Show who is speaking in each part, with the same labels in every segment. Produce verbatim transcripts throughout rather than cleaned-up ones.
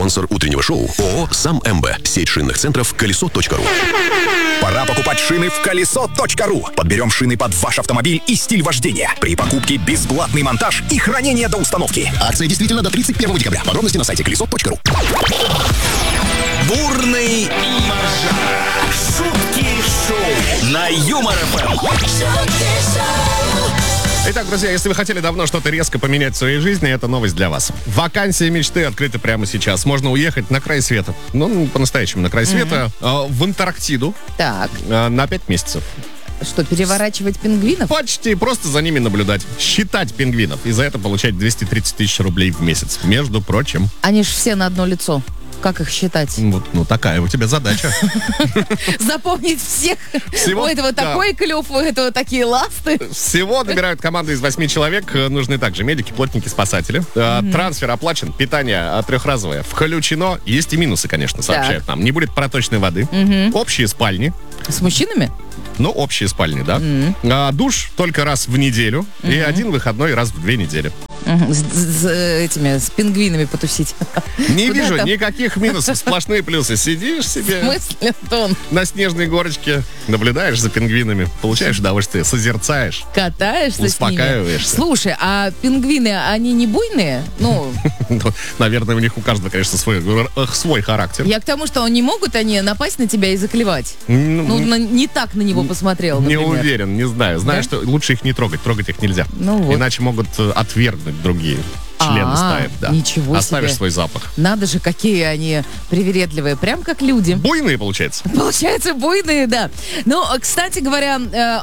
Speaker 1: Спонсор утреннего шоу ООО «Сам МБ». Сеть шинных центров колесо точка ру.
Speaker 2: Пора покупать шины в колесо точка ру. Подберем шины под ваш автомобиль и стиль вождения. При покупке бесплатный монтаж и хранение до установки. Акция действительно до тридцать первого декабря. Подробности на сайте колесо точка ру.
Speaker 3: Бурный и Маржа. Шутки шоу на Юмор ФМ.
Speaker 4: Итак, друзья, если вы хотели давно что-то резко поменять в своей жизни, это новость для вас. Вакансия мечты открыта прямо сейчас. Можно уехать на край света. Ну, по-настоящему на край света. Mm-hmm. В Антарктиду.
Speaker 5: Так.
Speaker 4: На пять месяцев.
Speaker 5: Что, переворачивать пингвинов?
Speaker 4: Почти. Просто за ними наблюдать. Считать пингвинов. И за это получать двести тридцать тысяч рублей в месяц. Между прочим.
Speaker 5: Они ж все на одно лицо. Как их считать?
Speaker 4: Вот, ну, такая у тебя задача.
Speaker 5: Запомнить всех.
Speaker 4: Всего,
Speaker 5: у этого
Speaker 4: да.
Speaker 5: такой клюв, у этого такие ласты.
Speaker 4: Всего набирают команду из восьми человек. Нужны также медики, плотники, спасатели. Mm-hmm. Трансфер оплачен, питание трехразовое включено. Есть и минусы, конечно, сообщают так. нам. Не будет проточной воды. Mm-hmm. Общие спальни.
Speaker 5: С мужчинами?
Speaker 4: Ну, общие спальни, да. Mm-hmm. А, душ только раз в неделю. Mm-hmm. И один выходной раз в две недели.
Speaker 5: Mm-hmm. С, с, с этими, с пингвинами потусить.
Speaker 4: Не Куда вижу там? Никаких минусов, сплошные плюсы. Сидишь себе.
Speaker 5: В смысле, Антон?
Speaker 4: На снежной горочке, наблюдаешь за пингвинами, получаешь удовольствие, созерцаешь.
Speaker 5: Катаешься
Speaker 4: успокаиваешься.
Speaker 5: С ними. Слушай, а пингвины, они не буйные? Ну,
Speaker 4: наверное, у них у каждого, конечно, свой, свой характер.
Speaker 5: Я к тому, что они могут они напасть на тебя и заклевать. Ну, на, не так на него посмотрел, например.
Speaker 4: Не уверен, не знаю. Знаю, да? что лучше их не трогать, трогать их нельзя. Ну вот. Иначе могут отвергнуть другие члены
Speaker 5: А-а-а,
Speaker 4: стаи. Да.
Speaker 5: Ничего
Speaker 4: Оставишь
Speaker 5: себе.
Speaker 4: свой запах.
Speaker 5: Надо же, какие они привередливые, прям как люди.
Speaker 4: Буйные, получается.
Speaker 5: Получается, буйные, да. Но, кстати говоря,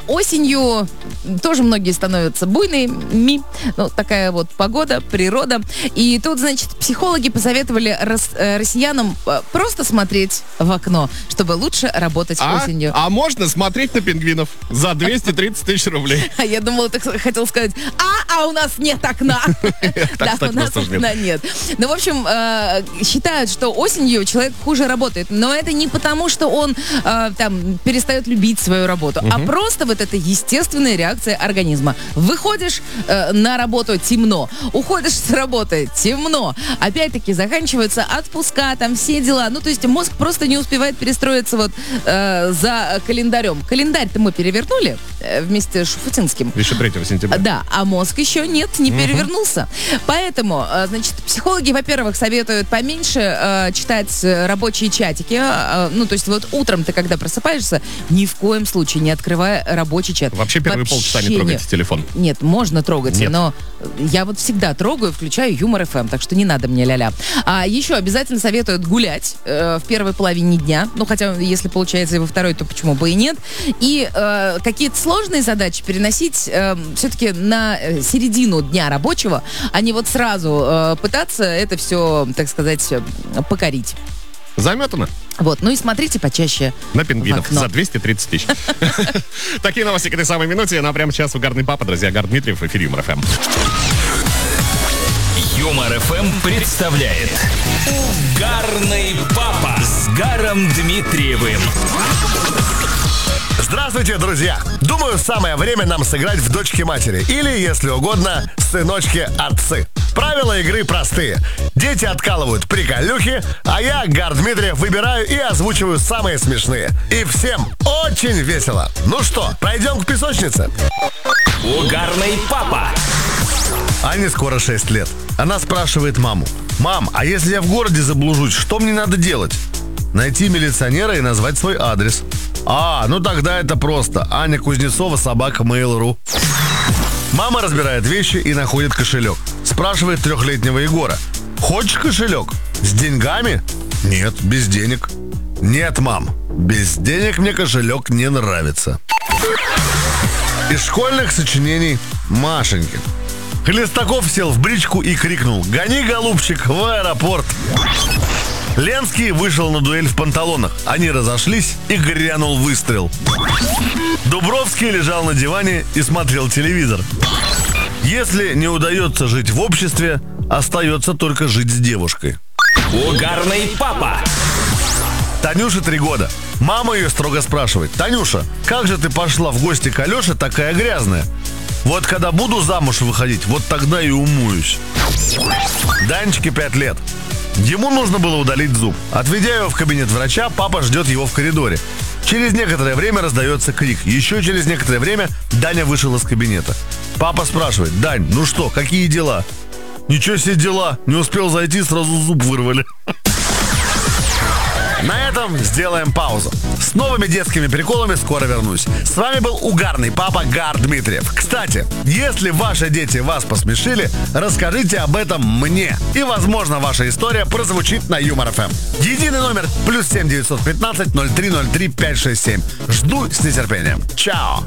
Speaker 5: осенью тоже многие становятся буйными. Ну, такая вот погода, природа. И тут, значит, психологи посоветовали рос- россиянам просто смотреть в окно, чтобы лучше работать
Speaker 4: а?
Speaker 5: осенью.
Speaker 4: А можно смотреть на пингвинов за двести тридцать тысяч рублей.
Speaker 5: А я думала, ты хотел сказать, а, а у нас нет окна. Да, у нас окна нет. Ну, в общем, считают, что осенью человек хуже работает. Но это не потому, что он там перестает любить свою работу, а просто вот это естественная реакция организма. Выходишь на работу — темно. Уходишь с работы — темно. Опять-таки заканчиваются отпуска, там все дела. Ну, то есть мозг просто не успевает перестроиться вот за календарем. Календарь-то мы перевернули вместе с Шуфутинским.
Speaker 4: Еще третьего сентября.
Speaker 5: Да, а мозг еще нет, не перевернулся. Поэтому, значит, психологи, во-первых, советуют поменьше э, читать рабочие чатики. Э, ну, то есть вот утром ты, когда просыпаешься, ни в коем случае не открывая рабочий чат.
Speaker 4: Вообще первые
Speaker 5: Вообще
Speaker 4: полчаса не трогайте телефон.
Speaker 5: Нет, можно трогать,
Speaker 4: Нет.
Speaker 5: но я вот всегда трогаю, включаю Юмор ФМ, так что не надо мне ля-ля. А еще обязательно советуют гулять э, в первой половине дня. Ну, хотя, если получается и во второй, то почему бы и нет. И э, какие-то сложные задачи переносить э, все-таки на середину дня рабочего, а не вот сразу э, пытаться это все, так сказать, покорить.
Speaker 4: Заметано.
Speaker 5: Вот, ну и смотрите почаще
Speaker 4: на пингвинов
Speaker 5: за
Speaker 4: двести тридцать тысяч. Такие новости к этой самой минуте. Ну а прямо сейчас угарный папа, друзья. Гар Дмитриев, в эфире Юмор ФМ.
Speaker 3: Юмор ФМ представляет Угарный папа с Гаром Дмитриевым.
Speaker 6: Здравствуйте, друзья! Думаю, самое время нам сыграть в дочки-матери. Или, если угодно, сыночки-отцы. Правила игры простые. Дети откалывают приколюхи, а я, Гар Дмитриев, выбираю и озвучиваю самые смешные. И всем очень весело. Ну что, пройдем к песочнице?
Speaker 3: Угарный папа.
Speaker 6: Ане скоро шесть лет. Она спрашивает маму: «Мам, а если я в городе заблужусь, что мне надо делать?» «Найти милиционера и назвать свой адрес». «А, ну тогда это просто. Аня Кузнецова, собака Mail.ru». Мама разбирает вещи и находит кошелек. Спрашивает трехлетнего Егора: «Хочешь кошелек? С деньгами?» «Нет, без денег». «Нет, мам, без денег мне кошелек не нравится». Из школьных сочинений Машеньки. Хлестаков сел в бричку и крикнул: «Гони, голубчик, в аэропорт!» Ленский вышел на дуэль в панталонах. Они разошлись, и грянул выстрел. Дубровский лежал на диване и смотрел телевизор. Если не удается жить в обществе, остается только жить с девушкой.
Speaker 3: Угарный папа.
Speaker 6: Танюше три года. Мама ее строго спрашивает: «Танюша, как же ты пошла в гости к Алёше такая грязная?» «Вот когда буду замуж выходить, вот тогда и умоюсь». Данечке пять лет. Ему нужно было удалить зуб. Отведя его в кабинет врача, папа ждет его в коридоре. Через некоторое время раздается крик. Еще через некоторое время Даня вышел из кабинета. Папа спрашивает: «Дань, ну что, какие дела?» «Ничего себе дела, не успел зайти, сразу зуб вырвали». На этом сделаем паузу. С новыми детскими приколами скоро вернусь. С вами был угарный папа Гар Дмитриев. Кстати, если ваши дети вас посмешили, расскажите об этом мне. И, возможно, ваша история прозвучит на Юмор ФМ. Единый номер плюс семь девятьсот пятнадцать ноль три ноль три пять шесть семь. Жду с нетерпением. Чао!